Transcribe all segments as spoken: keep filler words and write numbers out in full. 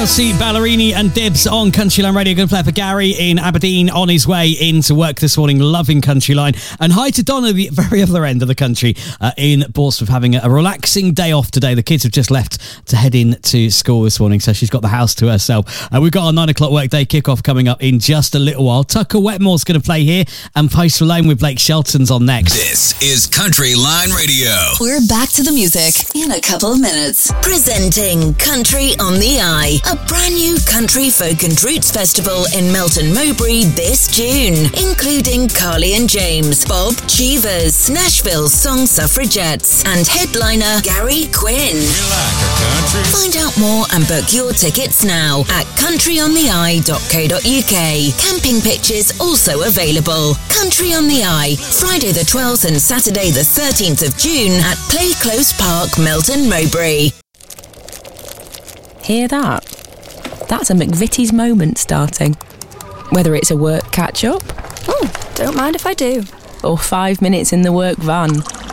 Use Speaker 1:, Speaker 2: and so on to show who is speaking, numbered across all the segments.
Speaker 1: Kelsey Ballerini and Dibs on Countryline Radio. Going to play for Gary in Aberdeen on his way into work this morning, loving Countryline. And hi to Donna, the very other end of the country, uh, in Bournemouth, having a relaxing day off today. The kids have just left to head in to school this morning, so she's got the house to herself. Uh, we've got our nine o'clock workday kickoff coming up in just a little while. Tucker Wetmore's going to play here, and Post Malone with Blake Shelton's on next.
Speaker 2: This is Countryline Radio.
Speaker 3: We're back to the music in a couple of minutes. Presenting Country on the Eye, a brand new country folk and roots festival in Melton Mowbray this June, including Carly and James, Bob Cheevers, Nashville Song Suffragettes, and headliner Gary Quinn.
Speaker 2: You like a country?
Speaker 3: Find out more and book your tickets now at country on the eye dot co dot uk. Camping pictures also available. Country on the Eye, Friday the twelfth and Saturday the thirteenth of June at Play Close Park, Melton Mowbray.
Speaker 4: Hear that? That's a McVitie's moment starting. Whether it's a work catch-up...
Speaker 5: Oh, don't mind if I do.
Speaker 4: Or five minutes in the work van.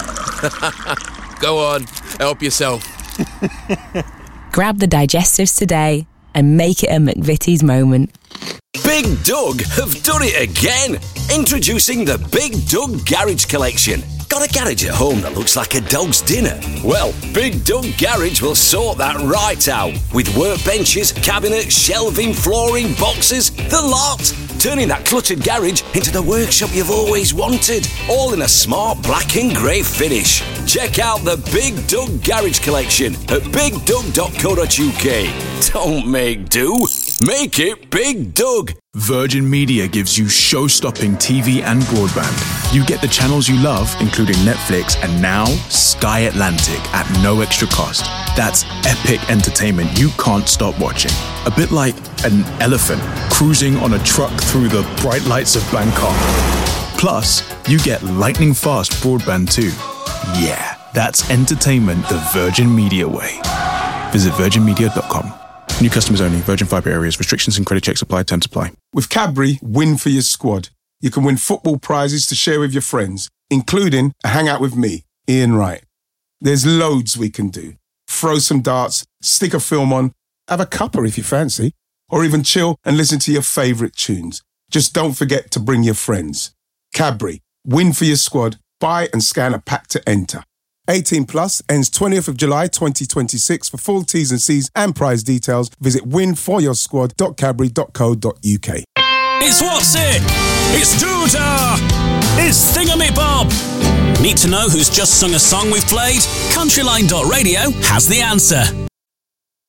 Speaker 6: Go on, help yourself.
Speaker 4: Grab the digestives today and make it a McVitie's moment.
Speaker 7: Big Doug have done it again. Introducing the Big Doug Garage Collection. Got a garage at home that looks like a dog's dinner? Well, Big Doug Garage will sort that right out. With workbenches, cabinets, shelving, flooring, boxes, the lot. Turning that cluttered garage into the workshop you've always wanted. All in a smart black and grey finish. Check out the Big Doug Garage Collection at big doug dot co dot uk. Don't make do, make it Big Doug.
Speaker 8: Virgin Media gives you show-stopping T V and broadband. You get the channels you love, including Netflix and now Sky Atlantic at no extra cost. That's epic entertainment you can't stop watching. A bit like an elephant cruising on a truck through the bright lights of Bangkok. Plus, you get lightning-fast broadband too. Yeah, that's entertainment the Virgin Media way. Visit virgin media dot com. New customers only. Virgin Fibre areas. Restrictions and credit checks apply. Terms apply.
Speaker 9: With Cadbury, win for your squad. You can win football prizes to share with your friends, including a hangout with me, Ian Wright. There's loads we can do. Throw some darts, stick a film on, have a cuppa if you fancy, or even chill and listen to your favourite tunes. Just don't forget to bring your friends. Cadbury, win for your squad. Buy and scan a pack to enter. eighteen plus, ends twentieth of July twenty twenty-six. For full T's and C's and prize details, visit win for your squad dot cadbury dot co dot uk.
Speaker 10: It's What's It? It's Doodah! It's Thingamabob! Need to know who's just sung a song we've played? Countryline dot radio has the answer.